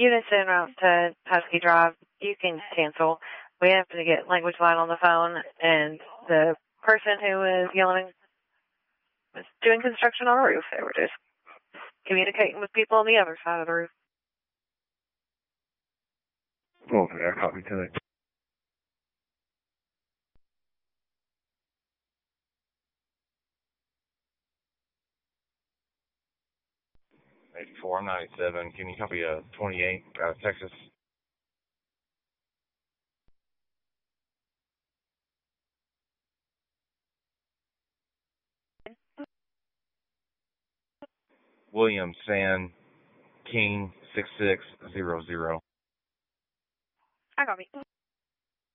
units en route to Husky Drive, you can cancel. We have to get Language Line on the phone, and the person who was yelling was doing construction on a roof. They were just communicating with people on the other side of the roof. Okay, I copy to it. I'm 97. Can you copy 28 out of Texas? William San King 6600. I copy.